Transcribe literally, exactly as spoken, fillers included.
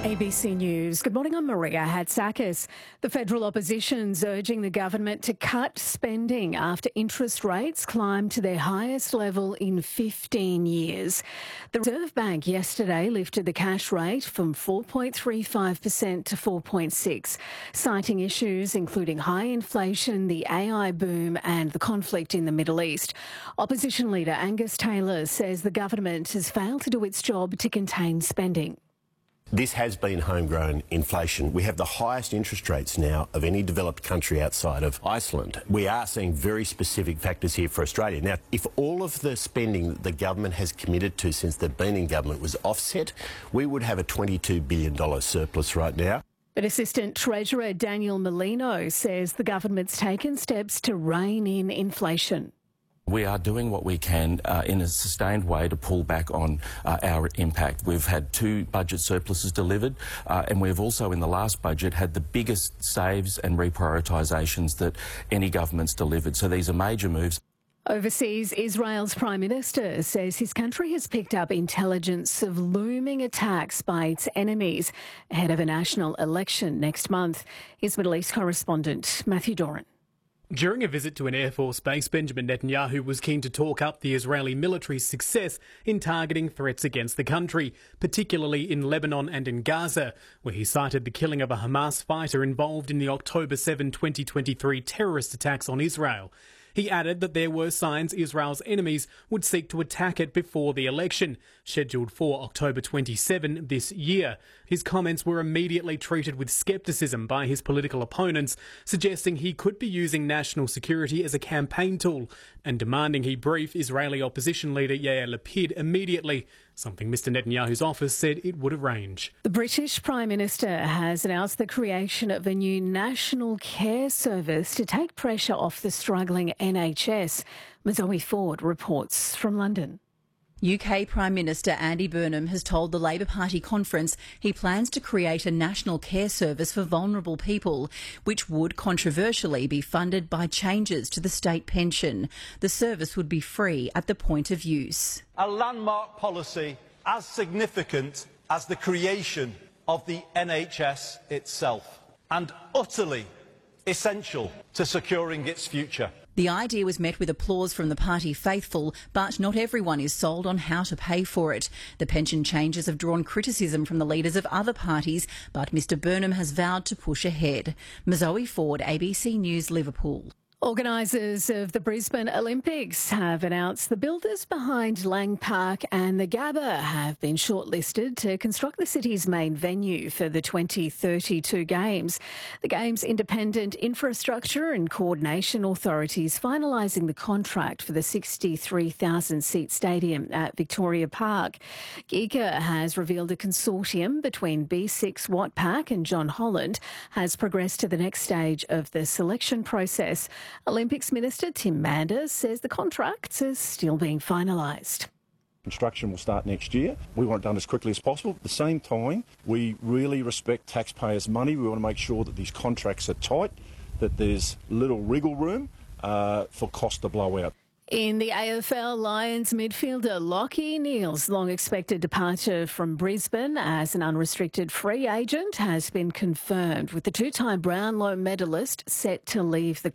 A B C News. Good morning, I'm Maria Hatzakis. The federal opposition's urging the government to cut spending after interest rates climbed to their highest level in fifteen years. The Reserve Bank yesterday lifted the cash rate from four point three five percent to four point six percent, citing issues including high inflation, the A I boom and the conflict in the Middle East. Opposition leader Angus Taylor says the government has failed to do its job to contain spending. This has been homegrown inflation. We have the highest interest rates now of any developed country outside of Iceland. We are seeing very specific factors here for Australia. Now, if all of the spending that the government has committed to since they've been in government was offset, we would have a twenty-two billion dollars surplus right now. But Assistant Treasurer Daniel Molino says the government's taken steps to rein in inflation. We are doing what we can uh, in a sustained way to pull back on uh, our impact. We've had two budget surpluses delivered, uh, and we've also in the last budget had the biggest saves and reprioritisations that any government's delivered. So these are major moves. Overseas, Israel's Prime Minister says his country has picked up intelligence of looming attacks by its enemies ahead of a national election next month. His Middle East correspondent, Matthew Doran. During a visit to an Air Force base, Benjamin Netanyahu was keen to talk up the Israeli military's success in targeting threats against the country, particularly in Lebanon and in Gaza, where he cited the killing of a Hamas fighter involved in the October seventh, twenty twenty-three terrorist attacks on Israel. He added that there were signs Israel's enemies would seek to attack it before the election, scheduled for October twenty-seventh this year. His comments were immediately treated with scepticism by his political opponents, suggesting he could be using national security as a campaign tool and demanding he brief Israeli opposition leader Yair Lapid immediately, something Mister Netanyahu's office said it would arrange. The British Prime Minister has announced the creation of a new national care service to take pressure off the struggling N H S. Zoe Ford reports from London. U K Prime Minister Andy Burnham has told the Labor Party conference he plans to create a national care service for vulnerable people, which would controversially be funded by changes to the state pension. The service would be free at the point of use. A landmark policy as significant as the creation of the N H S itself, and utterly essential to securing its future. The idea was met with applause from the party faithful, but not everyone is sold on how to pay for it. The pension changes have drawn criticism from the leaders of other parties, but Mr Burnham has vowed to push ahead. Zoe Ford, A B C News, Liverpool. Organisers of the Brisbane Olympics have announced the builders behind Lang Park and the Gabba have been shortlisted to construct the city's main venue for the twenty thirty-two Games. The Games' independent infrastructure and coordination authorities finalising the contract for the sixty-three thousand seat stadium at Victoria Park. Giga has revealed a consortium between B six Wattpac and John Holland has progressed to the next stage of the selection process. Olympics Minister Tim Manders says the contracts are still being finalised. Construction will start next year. We want it done as quickly as possible. At the same time, we really respect taxpayers' money. We want to make sure that these contracts are tight, that there's little wriggle room uh, for cost to blow out. In the A F L, Lions midfielder Lachie Neale's long-expected departure from Brisbane as an unrestricted free agent has been confirmed, with the two-time Brownlow medalist set to leave the